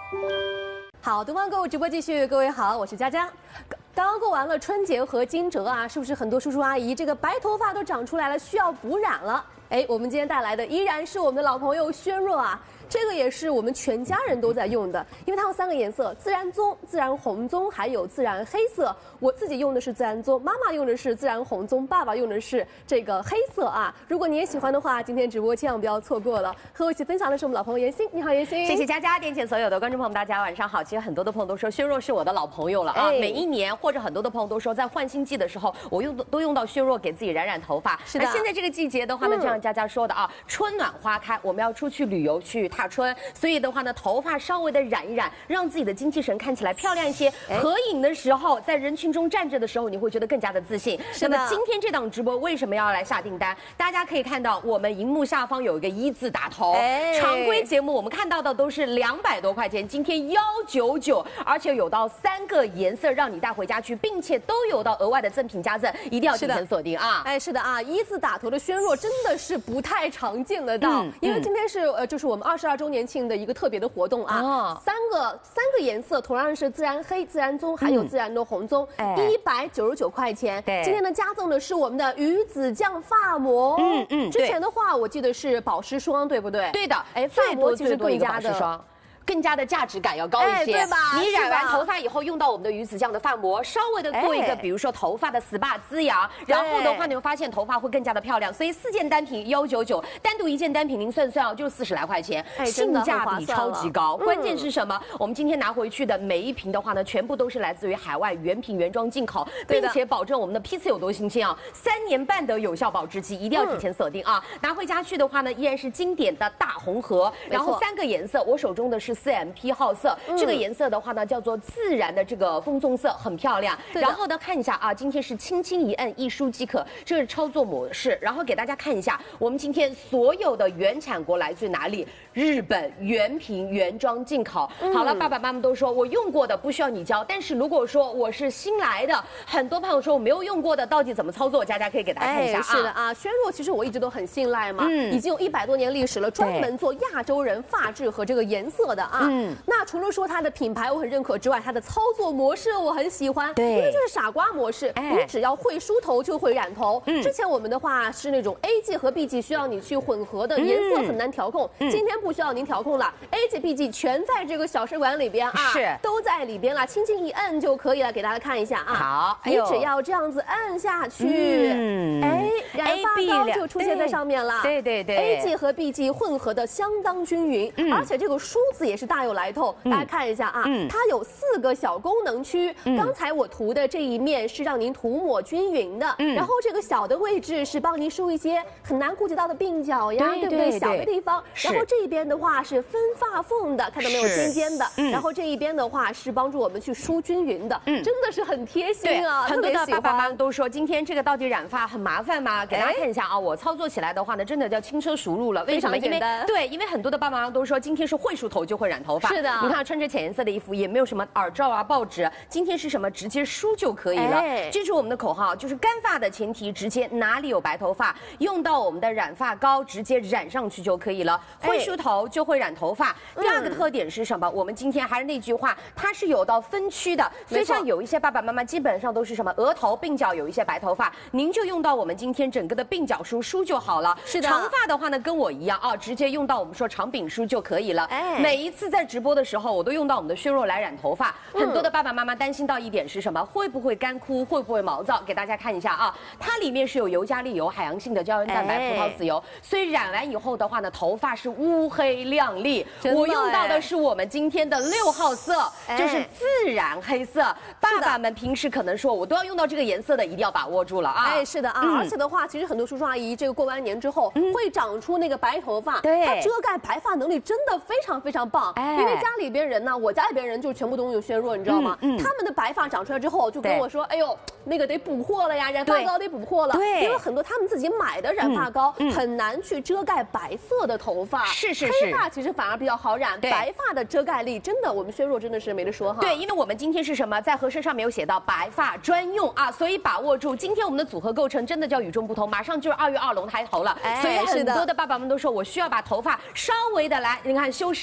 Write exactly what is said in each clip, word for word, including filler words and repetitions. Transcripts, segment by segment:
好，东方购物直播继续，各位好，我是佳佳。刚刚过完了春节和惊蛰啊，是不是很多叔叔阿姨这个白头发都长出来了，需要补染了？哎，我们今天带来的依然是我们的老朋友轩若啊。 这个也是我们全家人都在用的，因为它有三个颜色：自然棕、自然红棕，还有自然黑色。我自己用的是自然棕，妈妈用的是自然红棕，爸爸用的是这个黑色啊。如果你也喜欢的话，今天直播千万不要错过了。和我一起分享的是我们老朋友妍心，你好，妍心。 谢谢佳佳，电前所有的观众朋友们，大家晚上好。其实很多的朋友都说轩若是我的老朋友了啊，哎、每一年或者很多的朋友都说，在换新季的时候，我用都用到轩若给自己染染头发。 是的。 那现在这个季节的话呢，就像佳佳说的啊，春暖花开，我们要出去旅游去踏春，所以。 的话呢，头发稍微的染一染，让自己的精气神看起来漂亮一些。合影的时候，在人群中站着的时候，你会觉得更加的自信。那么今天这档直播为什么要来下订单？大家可以看到，我们荧幕下方有一个一字打头。常规节目我们看到的都是两百多块钱，今天幺九九，而且有到三个颜色让你带回家去，并且都有到额外的赠品加赠，一定要提前锁定啊！ 哎，是的啊，一字打头的轩若真的是不太常见得到，嗯、因为今天是呃，就是我们二十二周年庆的一个 一个特别的活动啊，哦、三个三个颜色，同样是自然黑、自然棕，还有自然的红棕，一百九十九块钱。对，今天呢加赠的是我们的鱼子酱发膜。嗯嗯，之前的话我记得是保湿霜，对不对？ 对的， 哎，发膜其实更加的。 更加的价值感要高一些， 对吧？ 你染完头发以后用到我们的鱼子酱的发膜，稍微的做一个，比如说头发的 S P A 滋养，然后的话你会发现头发会更加的漂亮。所以四件单品幺九九，单独一件单品您算算啊，就四十来块钱，性价比超级高。关键是什么？我们今天拿回去的每一瓶的话呢，全部都是来自于海外原瓶原装进口，并且保证我们的批次有多新鲜啊，三年半的有效保质期，一定要提前锁定啊。拿回家去的话呢，依然是经典的大红盒，然后三个颜色，我手中的是 四 M P 号色，嗯、这个颜色的话呢，叫做自然的这个枫棕色，很漂亮。然后呢，看一下啊，今天是轻轻一摁一梳即可，这是操作模式。然后给大家看一下，我们今天所有的原产国来自于哪里？日本原瓶原装进口。嗯、好了，爸爸妈妈都说我用过的不需要你教，但是如果说我是新来的，很多朋友说我没有用过的，到底怎么操作？佳佳可以给大家看一下啊。 哎、是的啊，轩若其实我一直都很信赖嘛，嗯、已经有一百多年历史了，专门做亚洲人发质和这个颜色的啊。嗯 那除了说它的品牌我很认可之外，它的操作模式我很喜欢，对，因为就是傻瓜模式，哎、你只要会梳头就会染头。嗯、之前我们的话是那种 A 剂和 B 剂需要你去混合的，颜色很难调控。嗯、今天不需要您调控了 ，A 剂 B 剂全在这个小试管里边啊，是都在里边了，轻轻一摁就可以了。给大家看一下啊，好，你只要这样子摁下去，嗯、哎，染发膏就出现在上面了。对对对 ，A 剂和 B 剂混合的相当均匀，嗯、而且这个梳子也是大有来头。 大家看一下啊，嗯、它有四个小功能区。嗯、刚才我涂的这一面是让您涂抹均匀的，嗯、然后这个小的位置是帮您梳一些很难顾及到的鬓角呀，对, 对不对？对小的地方。然后这一边的话是分发缝的，看到没有？尖尖的。嗯、然后这一边的话是帮助我们去梳均匀的，嗯、真的是很贴心啊。 很多的爸爸妈妈都说，今天这个到底染发很麻烦吗？给大家看一下啊，我操作起来的话呢，真的叫轻车熟路了。为什么？因为对，因为很多的爸爸妈妈都说，今天是会梳头就会染头发。是的，你看穿着浅颜色的衣服，也没有什么耳罩啊、报纸。今天是什么？直接梳就可以了。哎、记住我们的口号，就是干发的前提，直接哪里有白头发，用到我们的染发膏，直接染上去就可以了。会梳头就会染头发。哎、第二个特点是什么？嗯、我们今天还是那句话，它是有到分区的。所以像有一些爸爸妈妈基本上都是什么额头、鬓角有一些白头发，您就用到我们今天整个的鬓角梳梳就好了。是的。长发的话呢，跟我一样啊，直接用到我们说长柄梳就可以了。哎，每一次在直播的时候，我都用到我们的轩若来染头发。嗯、很多的爸爸妈妈担心到一点是什么？会不会干枯？会不会毛躁？给大家看一下啊，它里面是有尤加利油、海洋性的胶原蛋白、葡萄籽油，所以染完以后的话呢，头发是乌黑亮丽。我用到的是我们今天的六号色，就是自然黑色。爸爸们平时可能说我都要用到这个颜色的，一定要把握住了啊！ 哎，是的啊，嗯、而且的话，其实很多叔叔阿姨这个过完年之后、嗯、会长出那个白头发，对，它遮盖白发能力真的非常非常棒。哎、因为家里边人呢，我家里边人就全部都用轩若，你知道吗？嗯嗯、他们的白发长出来之后，就跟我说，哎呦，那个得补货了呀，染发膏得补货了。对，因为很多他们自己买的染发膏、嗯嗯、很难去遮盖白色的头发，是是是，黑发其实反而比较好染，白发的遮盖力真的，我们轩若真的是没得说哈。 对，因为我们今天是什么，在盒身上面有写到白发专用啊，所以把握住。今天我们的组合构成真的叫与众不同，马上就是二月二龙抬头了，哎、所以很多的爸爸们都说我需要把头发稍微的来，你看修饰一下，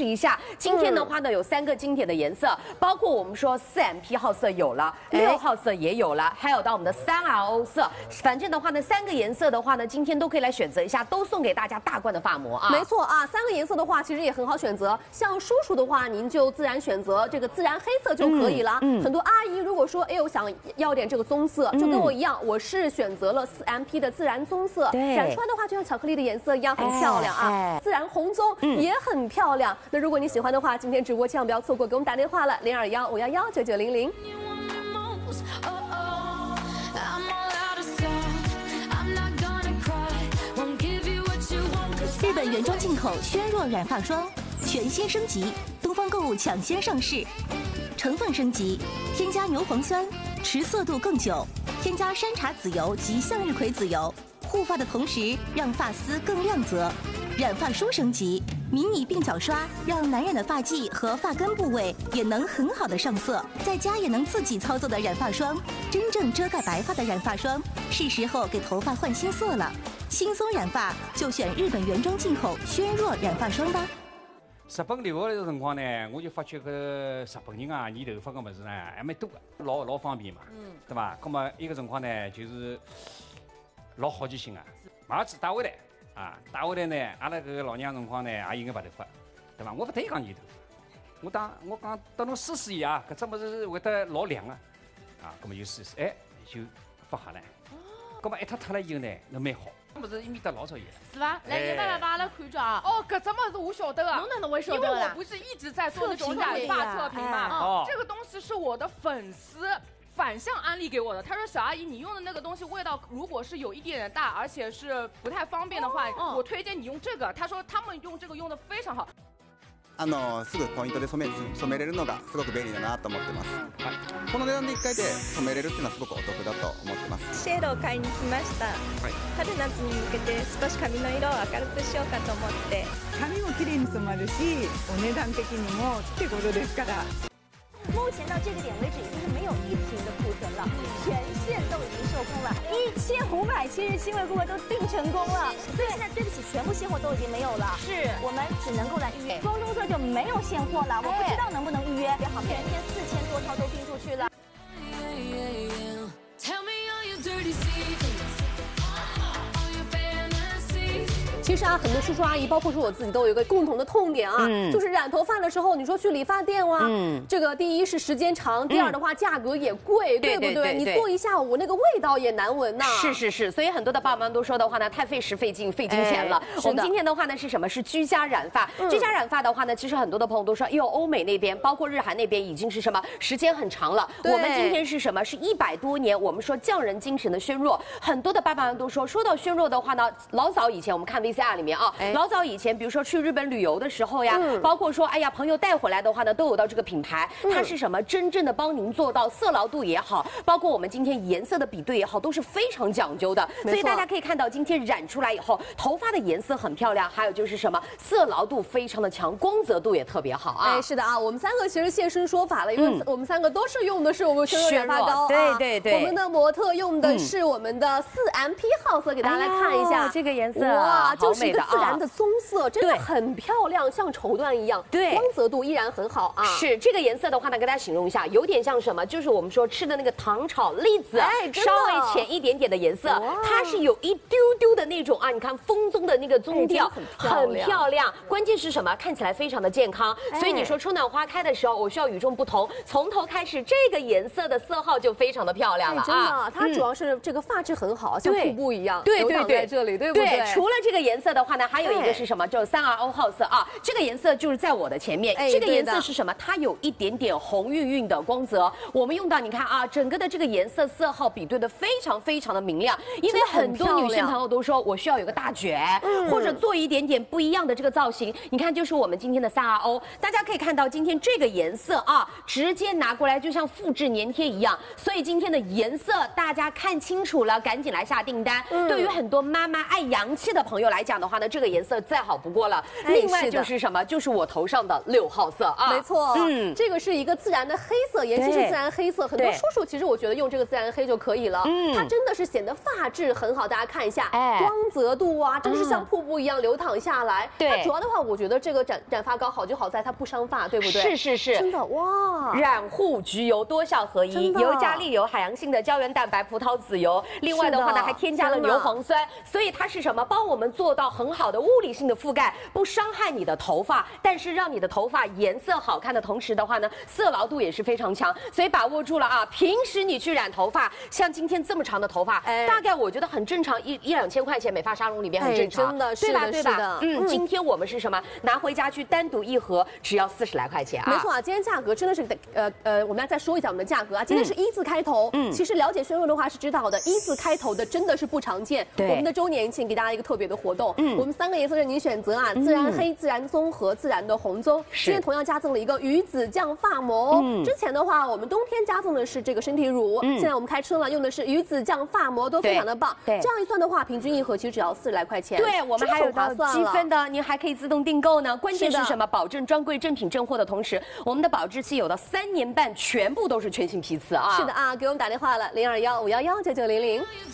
今天的话呢，有三个经典的颜色，包括我们说四 M P 号色有了，六号色也有了，还有到我们的三 R O 色。反正的话呢，三个颜色的话呢，今天都可以来选择一下，都送给大家大罐的发膜啊。 没错啊，三个颜色的话，其实也很好选择。像叔叔的话，您就自然选择这个自然黑色就可以了。嗯，很多阿姨如果说，哎，我想要点这个棕色，就跟我一样，我是选择了四 M P 的自然棕色，染出来的话就像巧克力的颜色一样，很漂亮啊。自然红棕也很漂亮。那如果你喜欢的话，今天直播千万不要错过，给我们打电话了，零二幺五幺幺九九零零。 日本原装进口轩若染发霜全新升级，东方购物抢先上市。成分升级，添加牛磺酸，持色度更久；添加山茶籽油及向日葵籽油，护发的同时让发丝更亮泽。染发梳升级，迷你鬓角刷让难染的发际和发根部位也能很好的上色，在家也能自己操作的染发霜，真正遮盖白发的染发霜，是时候给头发换新色了。轻松染发就选日本原装进口轩若染发霜吧。 日本留学的辰光呢，我就发觉搿日本人啊，染头发个物事呢还蛮多个，老老方便嘛，嗯，对伐？咁么一个辰光呢，就是老好奇心啊，马上子带回来啊，带回来呢，阿拉搿个老娘辰光呢也有眼白头发，对伐？我勿对讲染头发，我当我讲等侬试试伊啊，搿只物事会得老凉啊，啊，咁么就试试，哎，就发黑了，咁么一脱脱了以后呢，那蛮好。么子伊面搭老少盐， 是吧？来，你爸爸把阿拉看着啊。哦，搿只么子我晓得啊， 侬哪能会晓得？ 因为我不是一直在做那种染发测评嘛。哦，这个东西是我的粉丝反向安利给我的。他说：“小阿姨，你用的那个东西味道如果是有一点点大，而且是不太方便的话，我推荐你用这个。”他说他们用这个用的非常好。 あのすぐポイントで染め染めれるのがすごく便利だなと思ってます。はい、この値段でいっかいで染めれるっていうのはすごくお得だと思ってます。 シェードを買いに来ました。はい、春夏に向けて少し髪の色を明るくしようかと思って。 髪も綺麗に染まるし、お値段的にも手頃ですから。 目前到这个点为止，已经是没有一瓶的库存了，全线都已经售空了，一千五百七十七位顾客都订成功了。所以现在对不起，全部现货都已经没有了，是我们只能够来预约。光棕色就没有现货了，我不知道能不能预约。好，全天四千多套都订出去了。 其实啊，很多叔叔阿姨，包括说我自己，都有一个共同的痛点啊，嗯、就是染头发的时候，你说去理发店哇，嗯、这个第一是时间长，第二的话价格也贵，嗯、对不对？对对对对，你做一下午那个味道也难闻呐。 是是是，所以很多的爸妈都说的话呢，太费时费劲费金钱了。哎、我们今天的话呢是什么？是居家染发。嗯、居家染发的话呢，其实很多的朋友都说，哎呦，欧美那边，包括日韩那边已经是什么时间很长了。我们今天是什么？是一百多年，我们说匠人精神的轩若。很多的爸爸们都说，说到轩若的话呢，老早以前我们看 V C R 里面啊。哎老早以前，比如说去日本旅游的时候呀，嗯、包括说，哎呀，朋友带回来的话呢，都有到这个品牌，嗯、它是什么？真正的帮您做到色牢度也好，包括我们今天颜色的比对也好，都是非常讲究的。所以大家可以看到，今天染出来以后，头发的颜色很漂亮，还有就是什么，色牢度非常的强，光泽度也特别好啊。 哎，是的啊，我们三个其实现身说法了，因为我们三个都是用的是我们轩若染发膏啊， 对对对， 我们的模特用的是我们的四 M P 号色，给大家来看一下， 哎、这个颜色哇，就是一个自然啊的棕色。真的很漂亮，像绸缎一样， 对， 光泽度依然很好啊。 是这个颜色的话呢，跟大家形容一下，有点像什么？就是我们说吃的那个糖炒栗子，哎，稍微浅一点点的颜色，它是有一丢丢的那种啊，你看枫棕的那个棕调，很漂亮。关键是什么？看起来非常的健康。所以你说春暖花开的时候，我需要与众不同，从头开始，这个颜色的色号就非常的漂亮了啊。 真的，它主要是这个发质很好，像瀑布一样， 对对对， 在这里，对不对？ 对，除了这个颜色的话呢，还有一个是什么？就是三 R O 号色啊，这个颜色就是在我的前面。哎、这个颜色是什么？它有一点点红晕晕的光泽。我们用到，你看啊，整个的这个颜色色号比对的非常非常的明亮。因为很多女性朋友都说我需要有个大卷，嗯、或者做一点点不一样的这个造型。你看，就是我们今天的三 R O， 大家可以看到今天这个颜色啊，直接拿过来就像复制粘贴一样。所以今天的颜色大家看清楚了，赶紧来下订单。嗯、对于很多妈妈爱洋气的朋友来讲。 讲的话呢，这个颜色再好不过了。另外就是什么？就是我头上的六号色啊。 没错，嗯，这个是一个自然的黑色，颜色是自然黑色。很多叔叔其实我觉得用这个自然黑就可以了。嗯，它真的是显得发质很好，大家看一下，哎，光泽度啊，真是像瀑布一样流淌下来。对，它主要的话，我觉得这个染染发膏好就好在它不伤发，对不对？ 是是是， 真的哇！ 染护焗油多效合一，尤加利油、海洋性的胶原蛋白、葡萄籽油，另外的话呢还添加了牛磺酸，所以它是什么？帮我们做到很好的物理性的覆盖，不伤害你的头发，但是让你的头发颜色好看的同时的话呢，色牢度也是非常强，所以把握住了啊！平时你去染头发，像今天这么长的头发，哎、大概我觉得很正常，一一两千块钱美发沙龙里面很正常， 哎、真的， 对吧？ 对吧？ 嗯，嗯今天我们是什么？拿回家去单独一盒，只要四十来块钱啊！ 没错啊，今天价格真的是呃呃，我们要再说一下我们的价格啊，今天是一字开头，嗯，其实了解宣润的话是知道的，一字开头的真的是不常见。对，我们的周年庆给大家一个特别的活动，嗯，我们三个颜色任您选择啊，自然黑、自然棕和自然的红棕，今天同样加赠了一个鱼子酱发膜。嗯，之前的话我们冬天加赠的是这个身体乳，嗯，现在我们开春了，用的是鱼子酱发膜，都非常的棒。对，这样一算的话，平均一盒其实只要四十来块钱。 对，我们还有到积分的，您还可以自动订购呢。关键是什么？保证专柜正品正货的同时，我们的保质期有到三年半，全部都是全新批次啊！ 是的啊，给我们打电话了，零二幺五幺幺九九零零。